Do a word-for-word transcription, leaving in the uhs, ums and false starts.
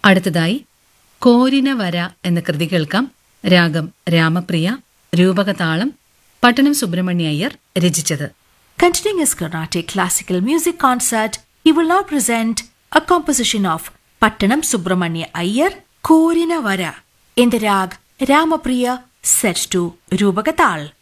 അടുത്തതായി കോരിന വര എന്ന കൃതി കേൾക്കാം. രാഗം രാമപ്രിയ, രൂപകതാളം പട്ടണം സുബ്രഹ്മണ്യ അയ്യർ രചിച്ചത്. Continuing his Carnatic classical music concert, he will now present a composition of Pattanam Subramanya Iyer, Korina Vara, in the rag Ramapriya, set to Rubagatal.